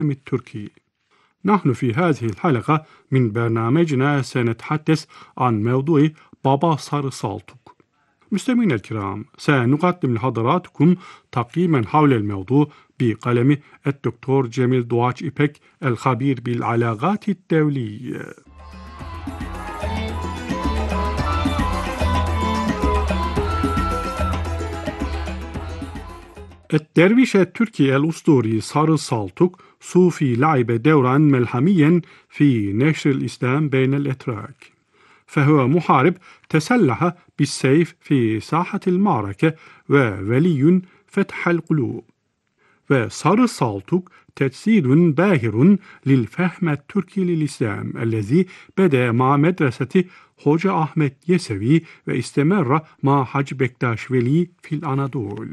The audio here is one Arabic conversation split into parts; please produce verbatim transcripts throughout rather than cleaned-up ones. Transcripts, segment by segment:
التركي. نحن في هذه الحلقة من برنامجنا سنتحدث عن موضوع بابا سارı سالتوك. مستمعينا الكرام، سنقدم لحضراتكم تقييما حول الموضوع بقلم الدكتور جميل دواتش إيبك الخبير بالعلاقات الدولية. الدرويش التركي الأسطوري سارı سالتوك صوفي لعب دورا ملحميا في نشر الإسلام بين الأتراك، فهو محارب تسلح بالسيف في ساحة المعركة وولي فتح القلوب. وسارı سالتوك تجسيد باهر للفهم التركي للإسلام الذي بدأ مع مدرسة هوجا أحمد يسوي واستمر مع حاج بكتاشفيلي في الأناضول.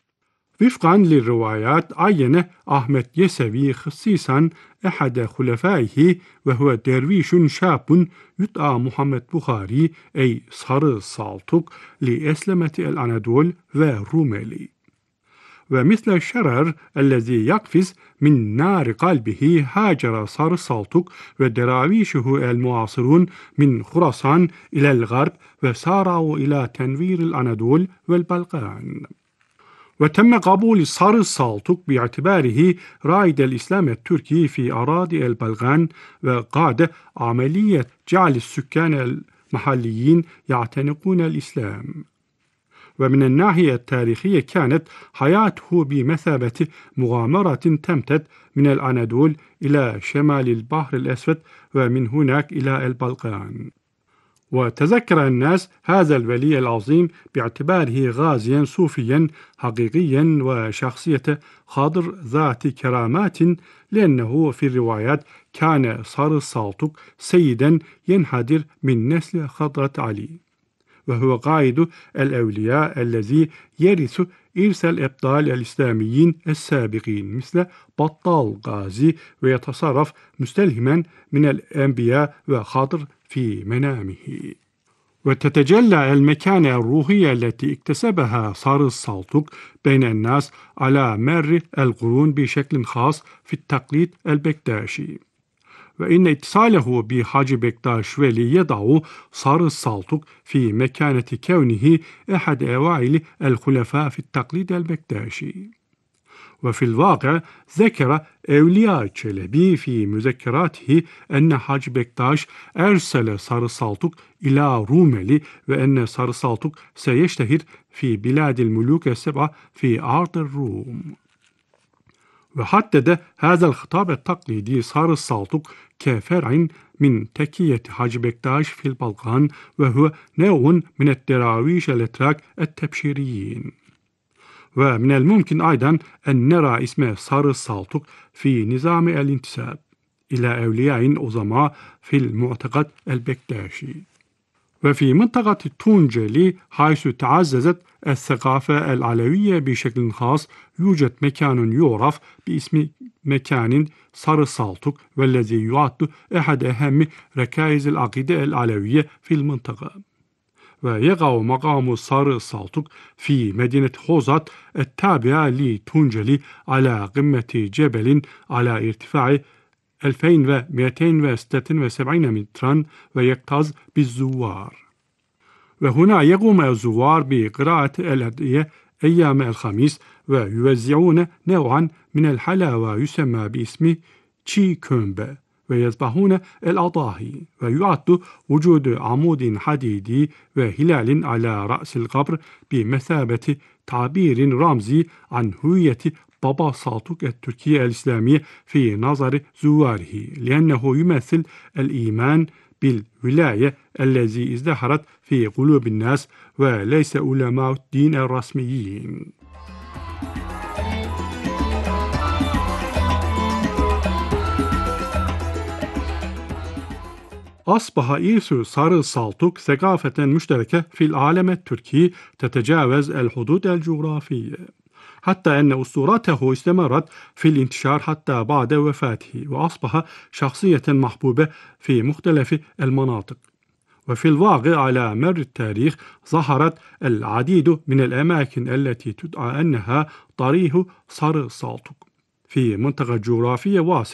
وفقا للروايات عين أحمد يسوي خصيصا أحد خلفائه وهو درويش شاب يدعى محمد بخاري أي سارı سالتوك لأسلمة الأناضول وروميلي. ومثل الشرر الذي يقفز من نار قلبه هاجر سارı سالتوك ودراويشه المعاصرون من خراسان إلى الغرب وسارعوا إلى تنوير الأناضول والبلقان. وتم قبول سارı سالتوك باعتباره رائد الإسلام التركي في أراضي البلقان، وقاد عملية جعل السكان المحليين يعتنقون الإسلام. ومن الناحية التاريخية كانت حياته بمثابة مغامرة تمتد من الأناضول إلى شمال البحر الأسود ومن هناك إلى البلقان. وتذكر الناس هذا الولي العظيم باعتباره غازيا صوفيا حقيقيا وشخصية خضر ذات كرامات، لأنه في الروايات كان سارı سالتوك سيدا ينحدر من نسل خضرة علي، وهو قائد الأولياء الذي يرث إرث الأبطال الإسلاميين السابقين مثل بطال غازي، ويتصرف مستلهما من الأنبياء وخضر في منامه. وتتجلى المكانة الروحية التي اكتسبها سارı سالتوك بين الناس على مر القرون بشكل خاص في التقليد البكتاشي. وإن اتصاله بحاج بكتاشفيلي يضع سارı سالتوك في مكانة كونه أحد أوائل الخلفاء في التقليد البكتاشي. وفي الواقع ذكر أولياء تشيلبي في مذكراته أن حاج بكتاش أرسل سارı سالتوك إلى روميلي، وأن سارı سالتوك سيشتهر في بلاد الملوك السبعة في أرض الروم. وحدد هذا الخطاب التقليدي سارı سالتوك كفرع من تكية حاج بكتاش في البلقان، وهو نوع من الدراويش الأتراك التبشيريين. ومن الممكن أيضا أن نرى اسم سارı سالتوك في نظام الانتساب إلى أولياء عظماء في المعتقد البكتاشي. وفي منطقة تونجلي حيث تعززت الثقافة العلوية بشكل خاص يوجد مكان يعرف باسم مكان سارı سالتوك، والذي يعد أحد أهم ركائز العقيدة العلوية في المنطقة. ويقع مقام سارı سالتوك في مدينة خوزات التابعة لتونجلي على قمة جبل على ارتفاع ألفين ومئتين وستة وسبعين مترا، ويكتظ بالزوار. وهنا يقوم الزوار بقراءة الأدعية أيام الخميس، ويوزعون نوعا من الحلاوة يسمى باسم تشي كومبا، ويذبحون الأضاحي. ويعد وجود عمود حديدي وهلال على رأس القبر بمثابة تعبير رمزي عن هوية بابا سالتوك التركية الإسلامية في نظر زواره، لأنه يمثل الإيمان بالولاية الذي ازدهرت في قلوب الناس وليس علماء الدين الرسميين. أصبح إرث سارı سالتوك ثقافة مشتركة في العالم التركي تتجاوز الحدود الجغرافية، حتى أن أسطورته استمرت في الانتشار حتى بعد وفاته، وأصبح شخصية محبوبة في مختلف المناطق. وفي الواقع على مر التاريخ ظهرت العديد من الأماكن التي تدعى أنها طريق سارı سالتوك في منطقة جغرافية واسعة